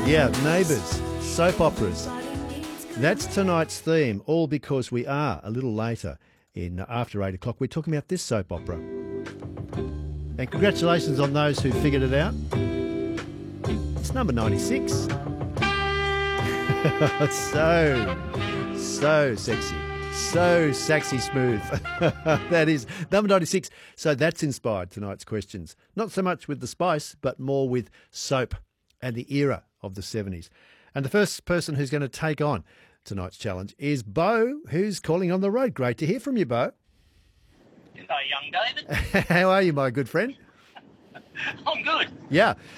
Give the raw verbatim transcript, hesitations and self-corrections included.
Yeah, Neighbours, soap operas. That's tonight's theme, all because we are a little later in after eight o'clock. We're talking about this soap opera. And congratulations on those who figured it out. It's number ninety-six. so, so sexy. So sexy smooth. That is number ninety-six. So that's inspired tonight's questions. Not so much with the spice, but more with soap and the era of the seventies. And the first person who's going to take on tonight's challenge is Bo, who's calling on the road. Great to hear from you, Bo. Hello, young David. How are you, my good friend? I'm good. Yeah.